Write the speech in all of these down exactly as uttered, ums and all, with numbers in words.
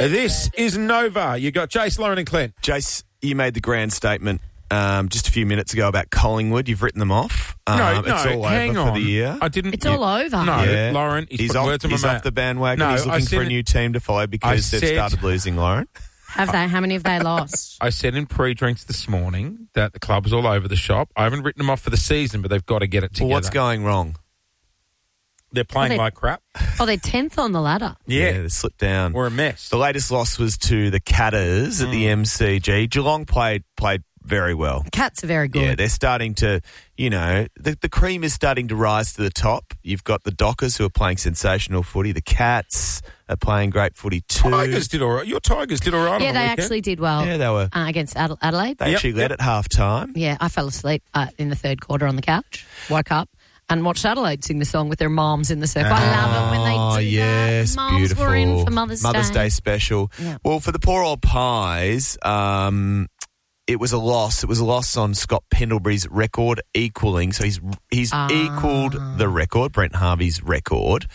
This is Nova. You got Jace, Lauren and Clint. Jace, you made the grand statement um, just a few minutes ago about Collingwood. You've written them off. Um, No, it's no, all hang over on. for the year. I didn't. It's yeah. all over. No, Yeah. Lauren, he's, he's putting off, words in my he's mouth. off the bandwagon. No, he's I looking said for a it- new team to follow because I they've said- started losing, Lauren. Have they? How many have they lost? I said in pre-drinks this morning that the club's all over the shop. I haven't written them off for the season, but they've got to get it together. Well, what's going wrong? They're playing Well, they- like crap. Oh, they're tenth on the ladder. Yeah, they slipped down. we're a mess. The latest loss was to the Catters at the M C G. Geelong played played very well. Cats are very good. Yeah, they're starting to, you know, the, the cream is starting to rise to the top. You've got the Dockers who are playing sensational footy. The Cats are playing great footy too. Tigers did all right. Your Tigers did all right. yeah, on the they weekend. actually did well Yeah, they were. uh, against Adela- Adelaide. They Yep, actually led yep. at half time. Yeah, I fell asleep uh, in the third quarter on the couch, woke up and watched Adelaide sing the song with their moms in the circle. I love it when they Oh, do yes, that. Moms beautiful. were in for Mother's, Mother's Day. Day special. Yeah. Well, for the poor old Pies, um, it was a loss. It was a loss on Scott Pendlebury's record equaling. So he's he's Ah. equalled the record, Brent Harvey's record.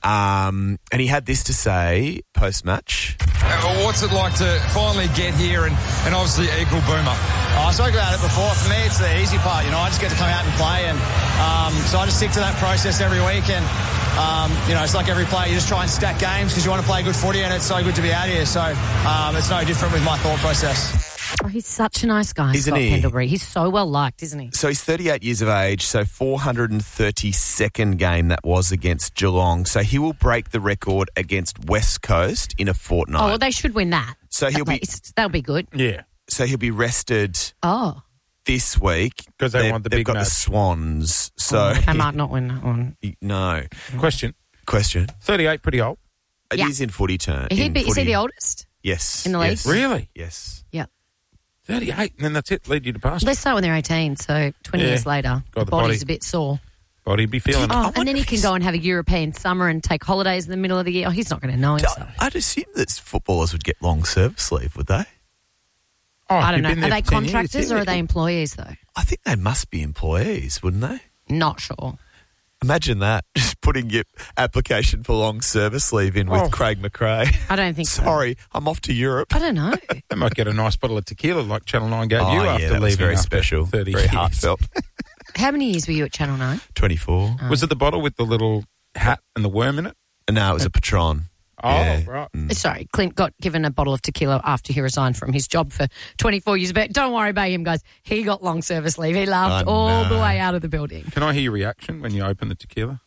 Um, and he had this to say post-match. Uh, What's it like to finally get here and, and obviously equal Boomer? Oh, I spoke about it before. For me, it's the easy part. You know, I just get to come out and play, and um, so I just stick to that process every week. And um, you know, it's like every player, you just try and stack games because you want to play good footy, and it's so good to be out here. So um, it's no different with my thought process. Oh, he's such a nice guy, Isn't Scott he? Pendlebury. He's so well liked, isn't he? So he's thirty-eight years of age, so four hundred thirty-second game that was against Geelong. So he will break the record against West Coast in a fortnight. Oh, well, they should win that. So he'll At be- least. That'll be good. Yeah, so he'll be rested Oh, this week 'Cause they They've- want the they've big got the match. Swans. So I might not win that one. no question. question. thirty-eight, pretty old. It is Yeah. in footy turn. He in be, is he footy- the oldest? Yes. in the league? yes, Really? Yes. Yeah. thirty-eight, and then that's it. Lead you to past. They start when they're eighteen, so twenty Yeah. years later, Got the the body's body. a bit sore. Body be feeling. Oh, it. and wonder then he if can he's- go and have a European summer and take holidays in the middle of the year. Oh, he's not going to know himself. I'd assume that footballers would get long service leave, would they? Oh, I don't you've know. been Are there they for ten years, contractors or yeah. are they employees, though? I think they must be employees, wouldn't they? Not sure. Imagine that, just putting your application for long service leave in with Oh. Craig McRae. I don't think so. Sorry, I'm off to Europe. I don't know. They might get a nice bottle of tequila like Channel nine gave Oh, you yeah, after that leaving. was very after special, thirty very years. heartfelt. How many years were you at Channel nine? twenty-four. Was it the bottle with the little hat and the worm in it? No, it was a Patron. Oh, Yeah. right. Mm. Sorry, Clint got given a bottle of tequila after he resigned from his job for twenty-four years. But don't worry about him, guys. He got long service leave. He laughed Oh, all no. the way out of the building. Can I hear your reaction when you open the tequila?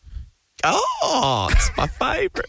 Oh, it's my favourite.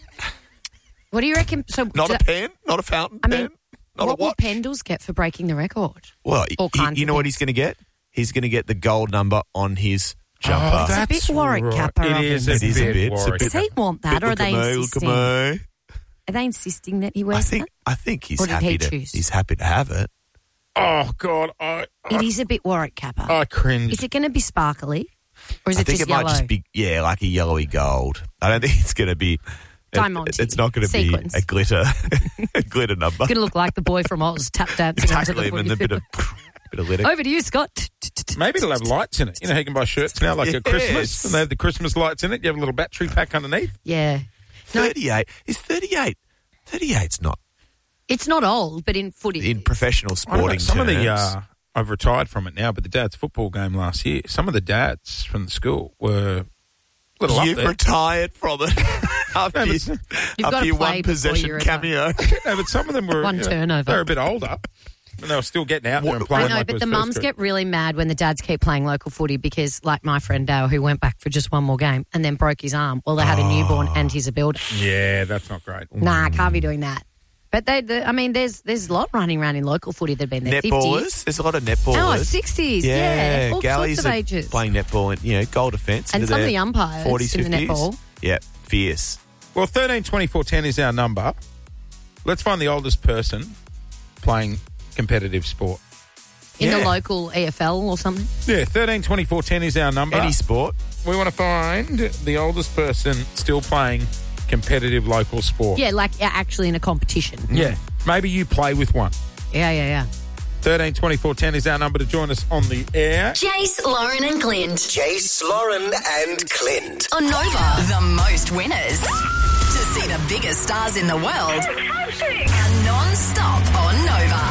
What do you reckon? So, Not do- a pen, not a fountain I pen, mean, not what a will watch. Pendles get for breaking the record? Well, All he- kinds you of know what things. he's going to get? He's going to get the gold number on his jumper. Oh, It's a bit that's Warwick right. Kappa It of is him. a It is a bit bit. It's a Warwick. Does he want that, or are Look they at me, look insisting? at me. Are they insisting that he I wears think I think he's Or did happy he to choose? he's happy to have it. Oh, God. I, that? It is a bit Warwick Kappa. I cringe. Is it going to be sparkly, or is I it think just it yellow? might just be yeah, like a yellowy gold. I don't think it's going to be Diamante. It's not going to be Sequins. a glitter a glitter number. Going to look like the boy from Oz tap dancing onto Tackle the him and footy a bit field. of bit of litter. Over to you, Scott. Maybe it'll have lights in it. You know, you can buy shirts now like Yes. at Christmas, and they have the Christmas lights in it. You have a little battery pack underneath. Yeah. No, thirty-eight is thirty-eight. thirty-eight's not it's not old, but in footy. in professional I don't know, sporting some of the, terms. uh, I've retired from it now, but the dad's football game last year, some of the dads from the school were a little up You've there. retired from it after, No, you, but- You've after gotta your play one before possession you retire. cameo. No, but some of them were One you know, turnover. They were a bit older, and they were still getting out there and What- playing. I know, like it but was the first mums grade. get really mad when the dads keep playing local footy because, like my friend Dale, who went back for just one more game and then broke his arm. Well, they had a newborn and he's a builder. Yeah, that's not great. Nah, can't be doing that. But they, the, I mean, there's there's a lot running around in local footy that've been there. Netballers, fifties. there's a lot of netballers. Oh, sixties, yeah. All galleys sorts of are ages. playing netball and you know goal defence. And into some of their the umpires forties, in the fifties. netball. Yeah, fierce. Well, thirteen twenty-four ten is our number. Let's find the oldest person playing competitive sport. In the Yeah. local E F L or something. Yeah, thirteen twenty-four ten is our number. Any sport. We want to find the oldest person still playing competitive local sport. Yeah, like yeah, actually in a competition. Yeah. Maybe you play with one. Yeah, yeah, yeah. thirteen twenty-four ten is our number to join us on the air. Jace, Lauren and Clint. Jace, Lauren and Clint. On Nova, the most winners to see the biggest stars in the world are non-stop on Nova.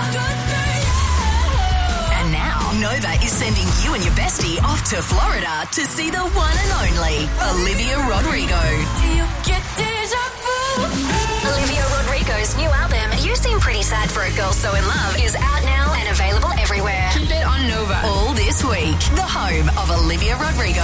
And now, Nova is sending you and your bestie off to Florida to see the one and only Olivia Rodrigo. Do you get deja vu? Olivia Rodrigo's new album, You Seem Pretty Sad for a Girl So In Love, is out now and available everywhere. Keep it on Nova. All this week, the home of Olivia Rodrigo.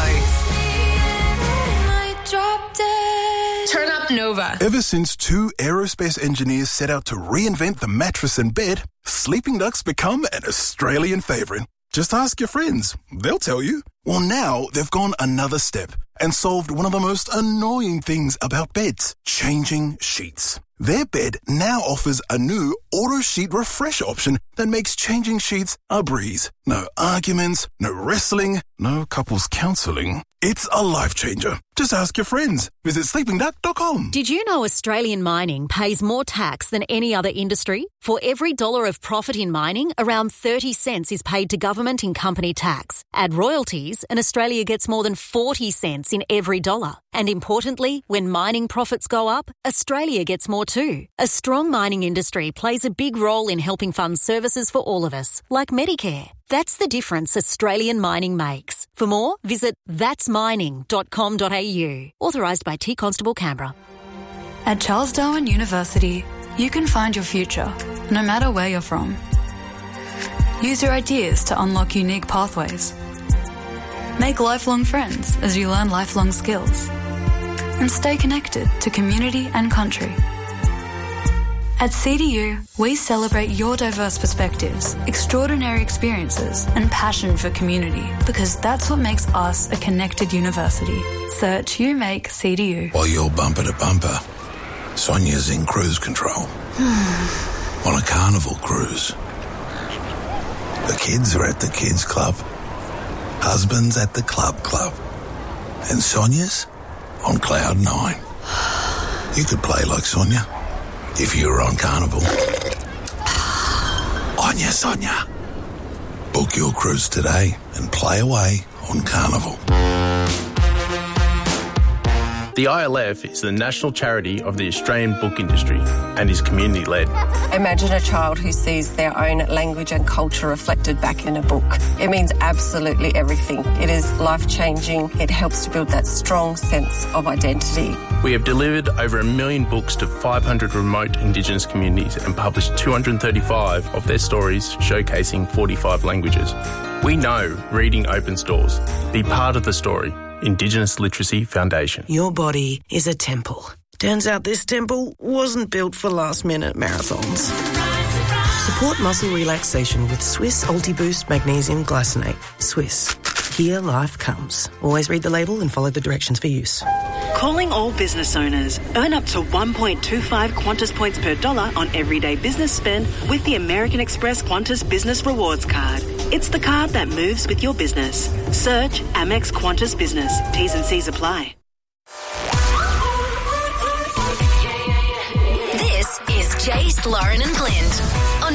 Turn up Nova. Ever since two aerospace engineers set out to reinvent the mattress and bed, Sleeping Duck's become an Australian favourite. Just ask your friends. They'll tell you. Well, now they've gone another step and solved one of the most annoying things about beds, changing sheets. Their bed now offers a new auto sheet refresh option that makes changing sheets a breeze. No arguments, no wrestling, no couples counselling. It's a life changer. Just ask your friends. Visit sleeping duck dot com. Did you know Australian mining pays more tax than any other industry? For every dollar of profit in mining, around thirty cents is paid to government in company tax. Add royalties and Australia gets more than forty cents in every dollar. And importantly, when mining profits go up, Australia gets more too. A strong mining industry plays a big role in helping fund services for all of us, like Medicare. That's the difference Australian mining makes. For more, visit thats mining dot com dot a u. Authorised by T Constable Canberra. At Charles Darwin University, you can find your future, no matter where you're from. Use your ideas to unlock unique pathways. Make lifelong friends as you learn lifelong skills. And stay connected to community and country. At C D U, we celebrate your diverse perspectives, extraordinary experiences, and passion for community, because that's what makes us a connected university. Search You Make C D U. While you're bumper to bumper, Sonia's in cruise control. On a carnival cruise. The kids are at the kids club. Husband's at the club club. And Sonia's on cloud nine. You could play like Sonia if you were on Carnival. Onya Sonia. Book your cruise today and play away on Carnival. The I L F is the national charity of the Australian book industry and is community-led. Imagine a child who sees their own language and culture reflected back in a book. It means absolutely everything. It is life-changing. It helps to build that strong sense of identity. We have delivered over a million books to five hundred remote Indigenous communities and published two hundred thirty-five of their stories showcasing forty-five languages. We know reading opens doors. Be part of the story. Indigenous Literacy Foundation. Your body is a temple. Turns out this temple wasn't built for last-minute marathons. Support muscle relaxation with Swiss Ultiboost Magnesium Glycinate. Swiss. Here life comes. Always read the label and follow the directions for use. Calling all business owners. Earn up to one point two five Qantas points per dollar on everyday business spend with the American Express Qantas Business Rewards Card. It's the card that moves with your business. Search Amex Qantas Business. T's and C's apply. This is Jace, Lauren and Clint on